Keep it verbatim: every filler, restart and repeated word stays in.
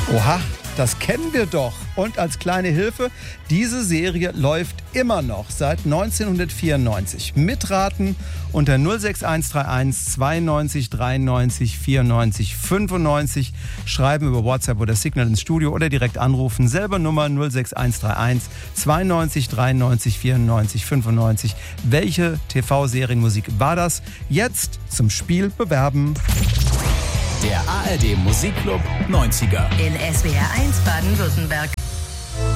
Oha, das kennen wir doch. Und als kleine Hilfe, diese Serie läuft immer noch seit neunzehnhundertvierundneunzig. Mitraten unter null sechs eins drei eins zweiundneunzig dreiundneunzig vierundneunzig fünfundneunzig. Schreiben über WhatsApp oder Signal ins Studio oder direkt anrufen. Selber Nummer null sechs eins drei eins zweiundneunzig dreiundneunzig vierundneunzig fünfundneunzig. Welche T V-Serienmusik war das? Jetzt zum Spiel bewerben. Der A R D Musikclub neunziger. In S W R eins Baden-Württemberg.